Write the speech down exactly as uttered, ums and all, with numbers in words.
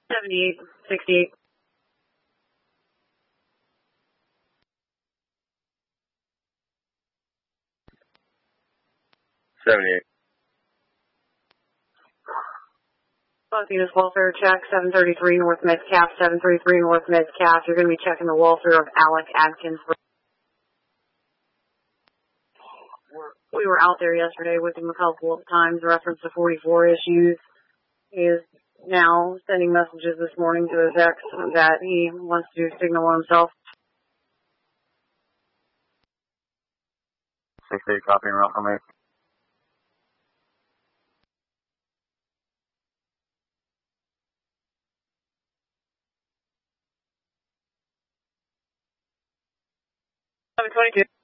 seventy-eight, sixty-eight. seventy-eight. Spontaneous welfare check, seven thirty-three North Metcalf, seven thirty-three North Metcalf. You're going to be checking the welfare of Alec Atkins. We were out there yesterday with him a couple of times, reference to forty-four issues. He is now sending messages this morning to his ex that he wants to signal on himself. six eight, copy and route for me. seven twenty-two.